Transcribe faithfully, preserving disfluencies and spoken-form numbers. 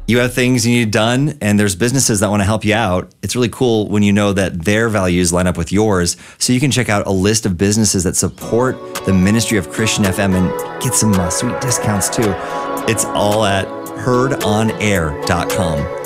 you have things you need done and there's businesses that want to help you out, it's really cool when you know that their values line up with yours. So you can check out a list of businesses that support the ministry of Christian F M and get some uh, sweet discounts too. It's all at heard on air dot com.